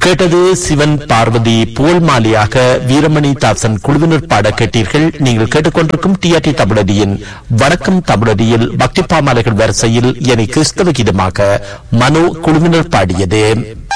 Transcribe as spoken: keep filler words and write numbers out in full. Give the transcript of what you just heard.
கேட்டது சிவன் பார்வதி போல் மாலியாக வீரமணி தாசன் குழுவினர் பாட கேட்டீர்கள். நீங்கள் கேட்டுக்கொண்டிருக்கும் டிஆர்டி தமிழடியின் வணக்கம் தமிழடியில் பக்தி பாமாலைகள் வரிசையில் என கிறிஸ்தவ கீதமாக மனோ குழுவினர் பாடியது.